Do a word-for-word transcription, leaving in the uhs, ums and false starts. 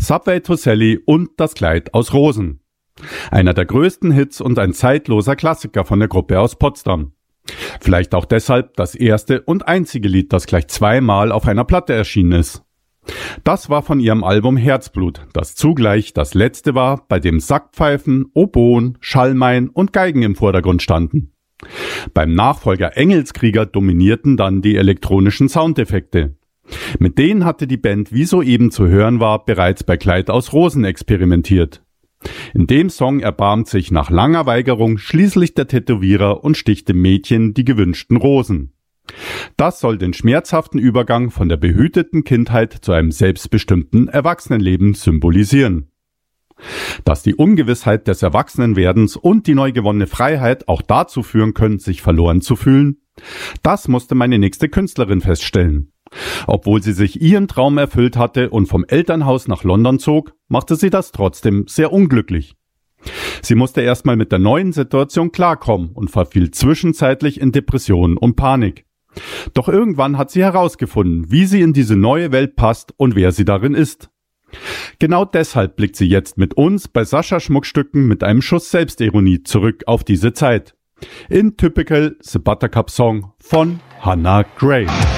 Subway to Sally und Das Kleid aus Rosen. Einer der größten Hits und ein zeitloser Klassiker von der Gruppe aus Potsdam. Vielleicht auch deshalb das erste und einzige Lied, das gleich zweimal auf einer Platte erschienen ist. Das war von ihrem Album Herzblut, das zugleich das letzte war, bei dem Sackpfeifen, Oboen, Schalmeien und Geigen im Vordergrund standen. Beim Nachfolger Engelskrieger dominierten dann die elektronischen Soundeffekte. Mit denen hatte die Band, wie soeben zu hören war, bereits bei Kleid aus Rosen experimentiert. In dem Song erbarmt sich nach langer Weigerung schließlich der Tätowierer und sticht dem Mädchen die gewünschten Rosen. Das soll den schmerzhaften Übergang von der behüteten Kindheit zu einem selbstbestimmten Erwachsenenleben symbolisieren. Dass die Ungewissheit des Erwachsenenwerdens und die neu gewonnene Freiheit auch dazu führen können, sich verloren zu fühlen, das musste meine nächste Künstlerin feststellen. Obwohl sie sich ihren Traum erfüllt hatte und vom Elternhaus nach London zog, machte sie das trotzdem sehr unglücklich. Sie musste erstmal mit der neuen Situation klarkommen und verfiel zwischenzeitlich in Depressionen und Panik. Doch irgendwann hat sie herausgefunden, wie sie in diese neue Welt passt und wer sie darin ist. Genau deshalb blickt sie jetzt mit uns bei Sascha Schmuckstücken mit einem Schuss Selbstironie zurück auf diese Zeit. In Typical The Buttercup Song von Hannah Gray.